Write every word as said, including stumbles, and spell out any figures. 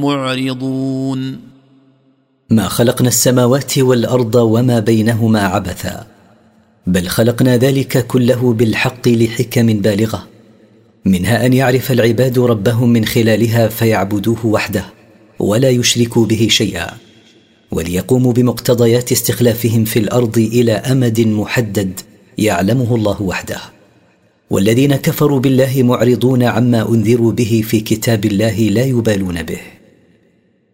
معرضون ما خلقنا السماوات والأرض وما بينهما عبثا بل خلقنا ذلك كله بالحق لحكم بالغة منها أن يعرف العباد ربهم من خلالها فيعبدوه وحده ولا يشركوا به شيئا وليقوموا بمقتضيات استخلافهم في الأرض إلى أمد محدد يعلمه الله وحده. والذين كفروا بالله معرضون عما أنذروا به في كتاب الله لا يبالون به